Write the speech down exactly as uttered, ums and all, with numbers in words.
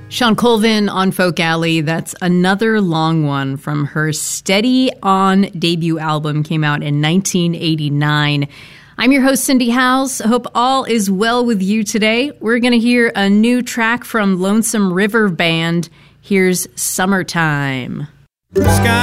Shawn Colvin on Folk Alley. That's Another Long One from her Steady On debut album, came out in nineteen eighty-nine. I'm your host, Cindy Howes. Hope all is well with you today. We're going to hear a new track from Lonesome River Band. Here's Summertime. Sky